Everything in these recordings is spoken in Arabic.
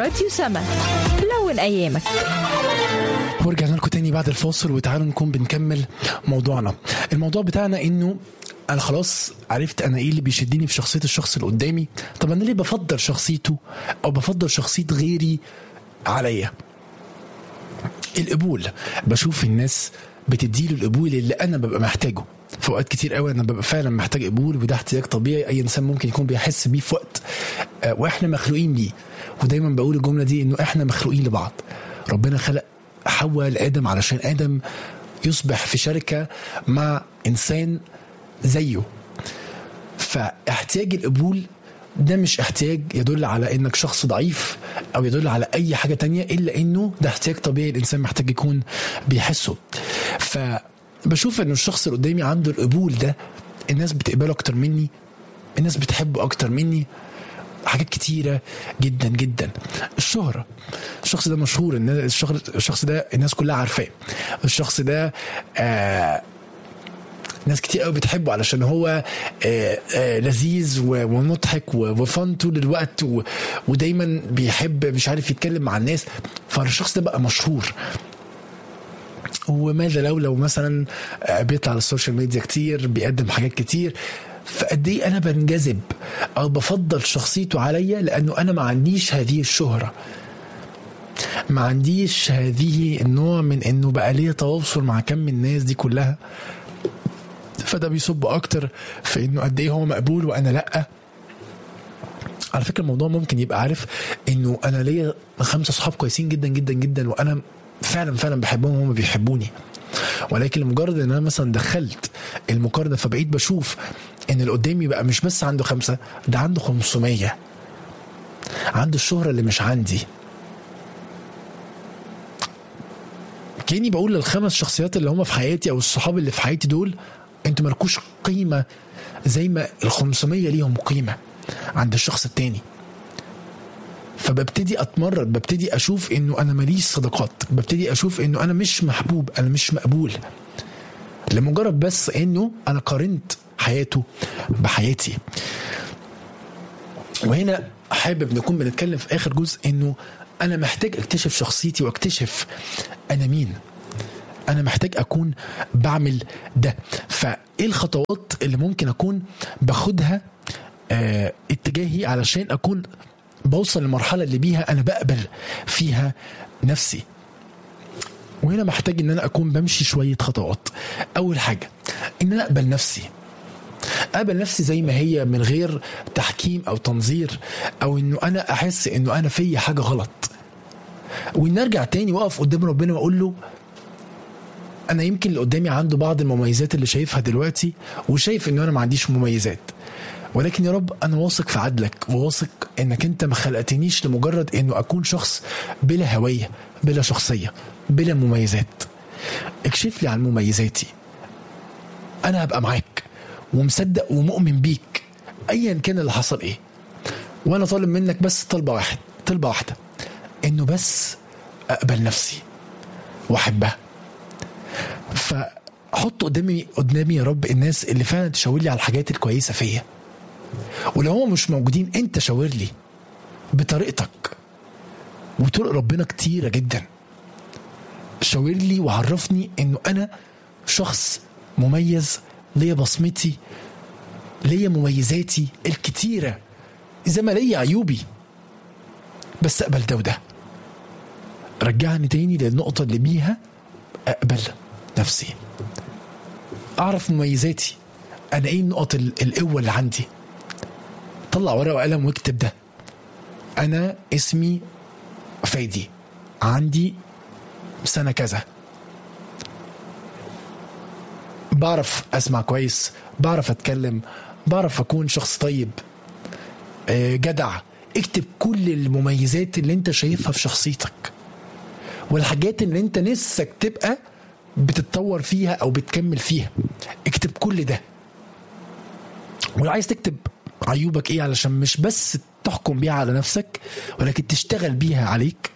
راديو سما. لون أيامك. ورجعنا لكم تاني بعد الفاصل، وتعالوا نكون بنكمل موضوعنا. الموضوع بتاعنا انه انا خلاص عرفت انا ايه اللي بيشدني في شخصية الشخص اللي قدامي. طب انا ليه بفضل شخصيته او بفضل شخصية غيري عليا؟ القبول. بشوف الناس بتديله القبول اللي انا ببقى محتاجه. في اوقات كتير قوي انا ببقى فعلا محتاج قبول، وده احتياج طبيعي اي انسان ممكن يكون بيحس بيه في وقت، واحنا مخلوقين بيه. ودايما بقول الجملة دي انه احنا مخلوقين لبعض. ربنا خلق حواء لآدم علشان آدم يصبح في شركة مع إنسان زيه. فاحتياج القبول ده مش احتياج يدل على انك شخص ضعيف او يدل على اي حاجة تانية، الا انه ده احتياج طبيعي الانسان محتاج يكون بيحسه. فبشوف انه الشخص اللي قدامي عنده القبول ده، الناس بتقبله اكتر مني، الناس بتحبه اكتر مني، حاجات كتيرة جدا جدا. الشهرة، الشخص ده مشهور، الشخص ده الناس كلها عارفاه، الشخص ده ناس كتير قوي بتحبه علشان هو لذيذ ومضحك وفن طول الوقت، ودايما بيحب مش عارف يتكلم مع الناس، فالشخص ده بقى مشهور. وماذا لو مثلا بيطلع على السوشيال ميديا كتير، بيقدم حاجات كتير، فقد ايه انا بنجذب او بفضل شخصيته عليا، لانه انا ما عنديش هذه الشهرة، ما عنديش هذه النوع من انه بقى ليه تواصل مع كم من الناس دي كلها. فده بيصب اكتر في انه قد ايه هو مقبول وانا لا. على فكرة الموضوع ممكن يبقى عارف انه انا ليا 5 صحاب كويسين جدا جدا جدا، وانا فعلا بحبهم وهم بيحبوني، ولكن لمجرد ان انا مثلا دخلت المقارنة فبقيت بشوف ان اللي قدامي بقى مش بس عنده 5، ده عنده 500، عنده الشهرة اللي مش عندي. كأني بقول لل5 شخصيات اللي هم في حياتي او الصحاب اللي في حياتي دول، انتوا مالكوش قيمة زي ما ال500 ليهم قيمة عند الشخص التاني. فببتدي اتمرد، ببتدي اشوف انه انا ماليش صداقات، ببتدي اشوف انه انا مش محبوب، انا مش مقبول، لمجرد بس انه انا قارنت حياته بحياتي. وهنا حابب نكون بنتكلم في اخر جزء انه انا محتاج اكتشف شخصيتي واكتشف انا مين، انا محتاج اكون بعمل ده. فايه الخطوات اللي ممكن اكون باخدها اتجاهي علشان اكون بوصل للمرحلة اللي بيها انا بقبل فيها نفسي؟ وهنا محتاج ان انا اكون بمشي شوية خطوات. اول حاجة ان انا اقبل نفسي زي ما هي، من غير تحكيم او تنظير، او انه انا احس انه انا في حاجة غلط، وان ارجع تاني واقف قدام ربنا واقول له انا يمكن اللي قدامي عنده بعض المميزات اللي شايفها دلوقتي، وشايف انه انا ما عنديش مميزات، ولكن يا رب انا واثق في عدلك، وواثق انك انت ما خلقتنيش لمجرد انه اكون شخص بلا هوية، بلا شخصية، بلا مميزات. اكشف لي عن مميزاتي، انا هبقى معاك ومصدق ومؤمن بيك ايا كان اللي حصل ايه. وانا طالب منك بس طلبة واحدة، انه بس اقبل نفسي واحبها. فحط قدامي يا رب الناس اللي فعلا تشاور لي على الحاجات الكويسة فيا، ولو هم مش موجودين انت شاور لي بطريقتك. وطرق ربنا كتيرة جدا، شاور لي وعرفني انه انا شخص مميز، ليا بصمتي، ليا مميزاتي الكتيرة زي ما ليا عيوبي، بس اقبل ده وده. رجعني تاني للنقطة اللي بيها اقبل نفسي، اعرف مميزاتي، انا ايه نقط القوة اللي عندي. طلع ورقة وقلم واكتب ده. انا اسمي فادي، عندي سنة كذا، بعرف اسمع كويس، بعرف اتكلم، بعرف اكون شخص طيب، جدع. اكتب كل المميزات اللي انت شايفها في شخصيتك، والحاجات اللي انت نفسك تبقى بتتطور فيها او بتكمل فيها. اكتب كل ده. ولو عايز تكتب عيوبك ايه علشان مش بس تحكم بيها على نفسك ولكن تشتغل بيها عليك،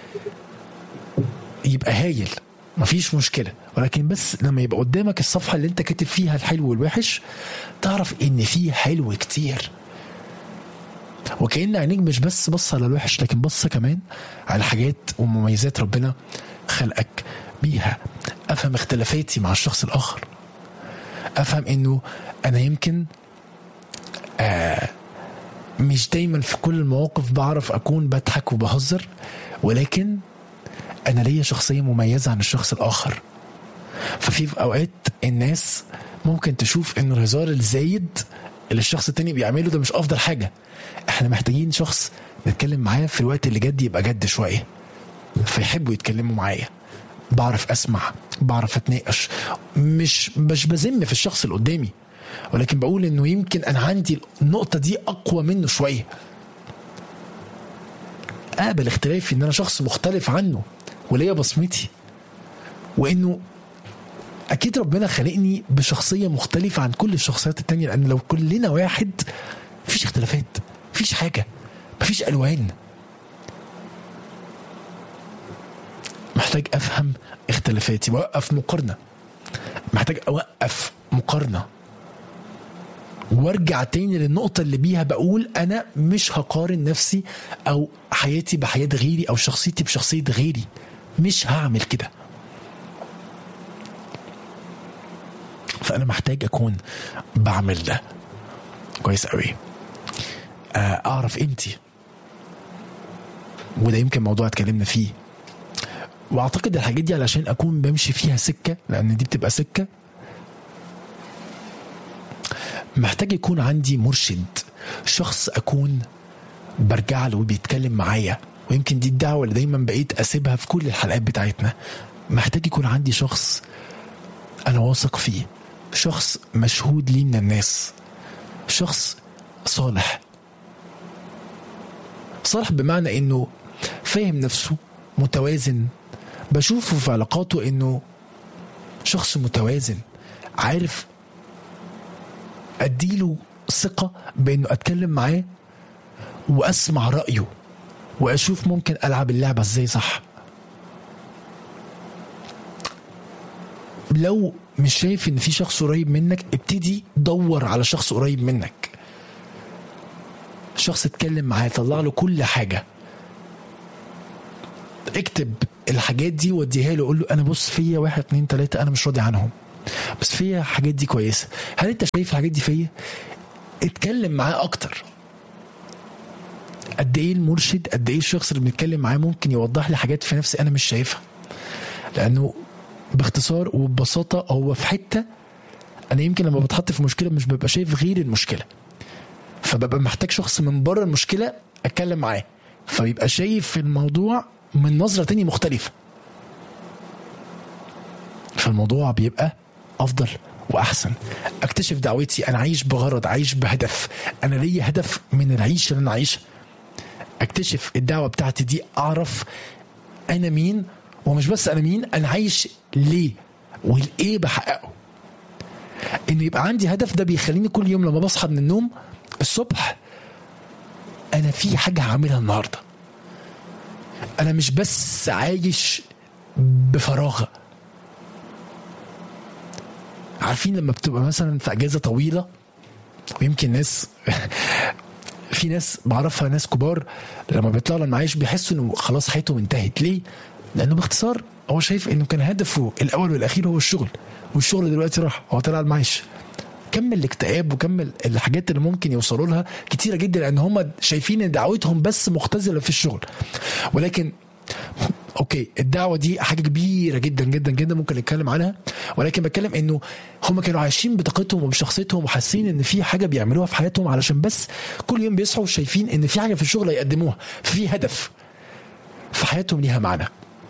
يبقى هايل، مفيش مشكلة. ولكن بس لما يبقى قدامك الصفحة اللي انت كاتب فيها الحلو والوحش، تعرف ان فيه حلو كتير. وكأن عينيك مش بس بص على الوحش، لكن بص كمان على حاجات ومميزات ربنا خلقك بيها. افهم اختلافاتي مع الشخص الاخر، افهم انه انا يمكن مش دايما في كل المواقف بعرف اكون بضحك وبهزر، ولكن انا ليا شخصية مميزة عن الشخص الاخر. ففي اوقات الناس ممكن تشوف انه الهزار الزايد اللي الشخص التاني بيعمله ده مش افضل حاجة. احنا محتاجين شخص نتكلم معاه في الوقت اللي جد يبقى جد شوية، فيحبوا يتكلموا معايا، بعرف اسمع، بعرف اتناقش، مش بذم في الشخص اللي قدامي، ولكن بقول انه يمكن انا عندي النقطة دي اقوى منه شوية. اقبل اختلافي، ان انا شخص مختلف عنه وليا بصمتي، وانه اكيد ربنا خلقني بشخصية مختلفة عن كل الشخصيات التانية، لان لو كلنا واحد مفيش اختلافات، مفيش حاجة، مفيش الوان. محتاج افهم اختلافاتي واوقف مقارنة، محتاج اوقف مقارنة وارجع تاني للنقطة اللي بيها بقول انا مش هقارن نفسي او حياتي بحياة غيري او شخصيتي بشخصية غيري، مش هعمل كده. فانا محتاج اكون بعمل ده كويس قوي، اعرف قيمتي، وده يمكن موضوع اتكلمنا فيه. واعتقد الحاجات دي علشان اكون بمشي فيها سكة، لان دي بتبقى سكة، محتاج يكون عندي مرشد، شخص اكون برجع له وبيتكلم معايا. ويمكن دي الدعوة اللي دايما بقيت اسيبها في كل الحلقات بتاعتنا. محتاج يكون عندي شخص انا واثق فيه، شخص مشهود لي من الناس، شخص صالح. صالح بمعنى انه فاهم نفسه، متوازن، بشوفه في علاقاته انه شخص متوازن، عارف اديله ثقة بانه اتكلم معاه واسمع رأيه واشوف ممكن العب اللعبة ازاي صح. لو مش شايف ان في شخص قريب منك، ابتدي دور على شخص قريب منك، شخص اتكلم معاه، طلع له كل حاجة، اكتب الحاجات دي وديها له، قول له انا بص فيا 1 2 3 انا مش راضي عنهم، بس فيا حاجات دي كويسة، هل انت شايف الحاجات دي فيا؟ اتكلم معاه اكتر. قد ايه المرشد، قد ايه الشخص اللي بنتكلم معاه ممكن يوضح لي حاجات في نفسي انا مش شايفها، لانه باختصار وببساطة هو في حتة انا يمكن لما بتحط في مشكلة مش ببقى شايف غير المشكلة، فببقى محتاج شخص من بره المشكلة اتكلم معاه، فبيبقى شايف الموضوع من نظرة تانية مختلفة، فالموضوع بيبقى افضل واحسن. اكتشف دعوتي، انا عايش بغرض، عايش بهدف، انا ليا هدف من العيش اللي انا عايشها. اكتشف الدعوة بتاعتي دي، اعرف انا مين، ومش بس انا مين، انا عايش ليه والايه بحققه. ان يبقى عندي هدف ده بيخليني كل يوم لما بصحى من النوم الصبح انا في حاجة هعملها النهاردة، انا مش بس عايش بفراغ. عارفين لما بتبقى مثلا في اجازة طويلة، ويمكن ناس في ناس بعرفها ناس كبار لما بيطلعوا المعاش بيحسوا انه خلاص حياتهم انتهت. ليه؟ لانه باختصار هو شايف انه كان هدفه الاول والاخير هو الشغل، والشغل دلوقتي راح، هو طلع المعاش. كمل الاكتئاب وكمل الحاجات اللي ممكن يوصلوا لها كتيرة جدا، لان هم شايفين ان دعوتهم بس مختزلة في الشغل. ولكن اوكي، الدعوة دي حاجة كبيرة جدا جدا جدا ممكن نتكلم عنها، ولكن بتكلم انه هم كانوا عايشين بطاقتهم وبشخصيتهم وحاسين ان في حاجة بيعملوها في حياتهم علشان بس كل يوم بيصحوا شايفين ان في حاجة في الشغل يقدموها، في هدف في حياتهم ليها معنى.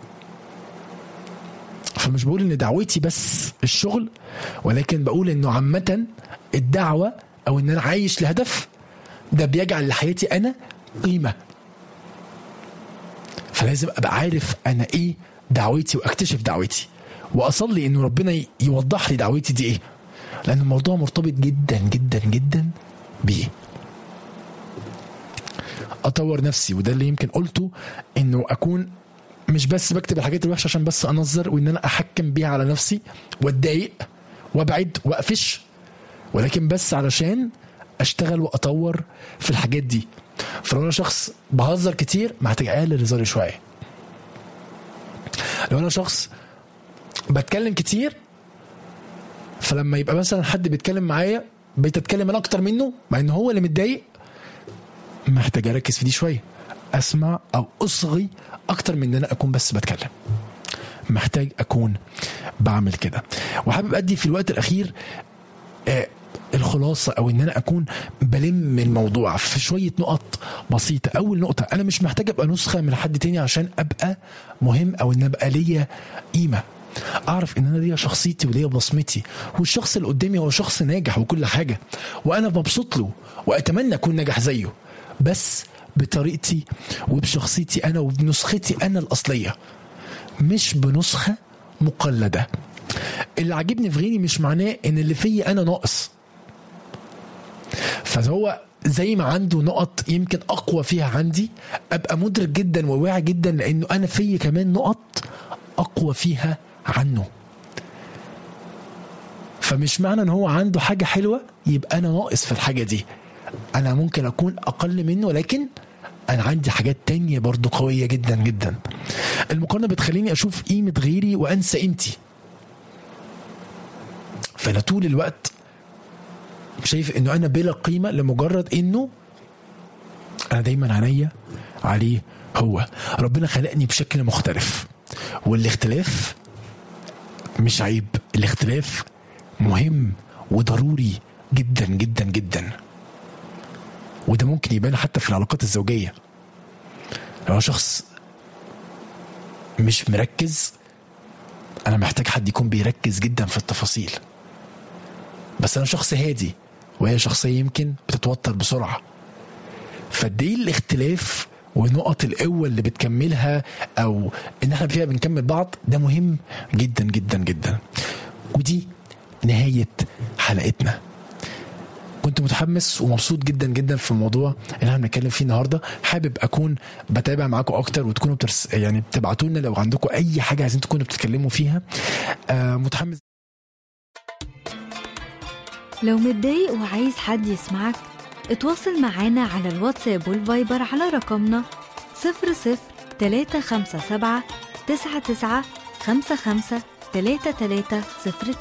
فمش بقول ان دعوتي بس الشغل، ولكن بقول انه عامة الدعوة او ان انا عايش لهدف ده بيجعل لحياتي انا قيمة. فلازم ابقى عارف انا ايه دعوتي، واكتشف دعوتي، واصلي انه ربنا يوضح لي دعوتي دي ايه، لان الموضوع مرتبط جدا جدا جدا بيه. اطور نفسي، وده اللي يمكن قلته، انه اكون مش بس بكتب الحاجات الوحشة عشان بس انظر وان انا احكم بيها على نفسي واتضايق وابعد واقفش، ولكن بس علشان اشتغل واطور في الحاجات دي. فلو انا شخص بهزر كتير محتاج اقلل هزاري شويه. لو انا شخص بتكلم كتير، فلما يبقى مثلا حد بيتكلم معايا بقيت اتكلم انا اكتر منه مع ان هو اللي متضايق، محتاج اركز في دي شويه، اسمع او اصغي اكتر من ان انا اكون بس بتكلم. محتاج اكون بعمل كده. وحابب ادي في الوقت الاخير الخلاصه، او ان انا اكون بلم الموضوع في شويه نقط بسيطه. اول نقطه، انا مش محتاج ابقى نسخه من حد تاني عشان ابقى مهم او ان ابقى ليا قيمه. اعرف ان انا ليا شخصيتي وليا بصمتي، والشخص اللي قدامي هو شخص ناجح وكل حاجه، وانا مبسوط له واتمنى اكون ناجح زيه، بس بطريقتي وبشخصيتي انا وبنسختي انا الاصليه، مش بنسخه مقلده. اللي عجبني في غيري مش معناه ان اللي فيا انا ناقص، فهو زي ما عنده نقط يمكن اقوى فيها عندي، ابقى مدرك جدا وواعي جدا لانه انا فيا كمان نقط اقوى فيها عنه. فمش معنى ان هو عنده حاجه حلوه يبقى انا ناقص في الحاجه دي. انا ممكن اكون اقل منه، ولكن انا عندي حاجات تانية برضو قويه جدا جدا. المقارنه بتخليني اشوف قيمه غيري وانسى قيمتي، فانا طول الوقت شايف انه انا بلا قيمه لمجرد انه انا دايما عينيا عليه. هو ربنا خلقني بشكل مختلف، والاختلاف مش عيب، الاختلاف مهم وضروري جدا جدا جدا. وده ممكن يبان حتى في العلاقات الزوجيه. لو شخص مش مركز، انا محتاج حد يكون بيركز جدا في التفاصيل. بس انا شخص هادي وهي شخصيه يمكن بتتوتر بسرعه، فدي الاختلاف ونقط القوه اللي بتكملها او ان احنا فيها بنكمل بعض، ده مهم جدا جدا جدا. ودي نهايه حلقتنا. كنت متحمس ومبسوط جدا جدا في الموضوع اللي احنا بنتكلم فيه النهارده. حابب اكون بتابع معاكم اكتر، وتكونوا يعني بتبعتوا لنا لو عندكم اي حاجه عايزين تكونوا بتتكلموا فيها. متحمس. لو متضايق وعايز حد يسمعك، اتواصل معانا على الواتساب والفايبر على رقمنا 00 357 99 55 33 02.